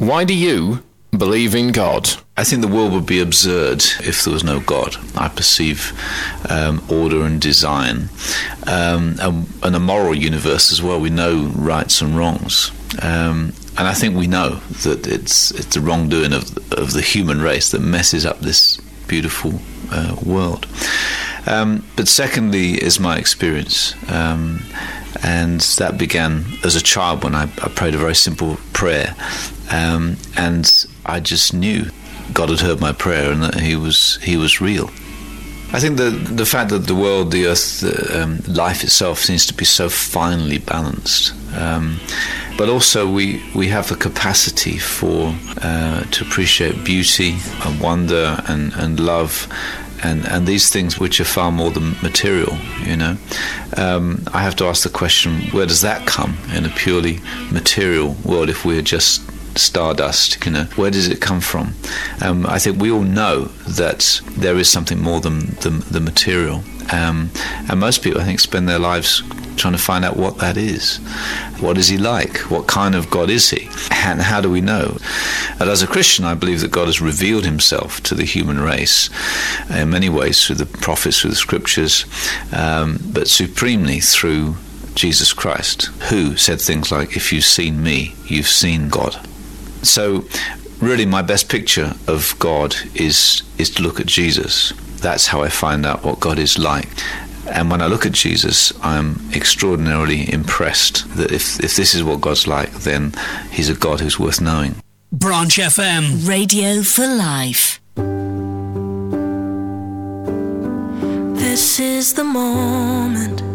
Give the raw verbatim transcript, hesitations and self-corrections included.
Why do you believe in God? I think the world would be absurd if there was no God. I perceive um, order and design, um, and, and a moral universe as well. We know rights and wrongs, um, and I think we know that it's it's the wrongdoing of of the human race that messes up this beautiful uh, world. Um, but secondly is my experience, um, and that began as a child when I, I prayed a very simple prayer, um, and I just knew God had heard my prayer and that he was he was real. I think the the fact that the world, the earth, the, um, life itself seems to be so finely balanced, um, but also we, we have the capacity for uh, to appreciate beauty and wonder and, and love and, and these things which are far more than material, you know. Um, I have to ask the question, where does that come in a purely material world if we're just stardust, you know? Where does it come from? Um, I think we all know that there is something more than the, the material. Um, and most people, I think, spend their lives trying to find out what that is. What is he like? What kind of God is he? And how do we know? And as a Christian, I believe that God has revealed himself to the human race in many ways, through the prophets, through the scriptures, um, but supremely through Jesus Christ, who said things like, if you've seen me, you've seen God. So really my best picture of God is is to look at Jesus. That's how I find out what God is like. And when I look at Jesus, I'm extraordinarily impressed that if, if this is what God's like, then he's a God who's worth knowing. Branch F M. Radio for life. This is the moment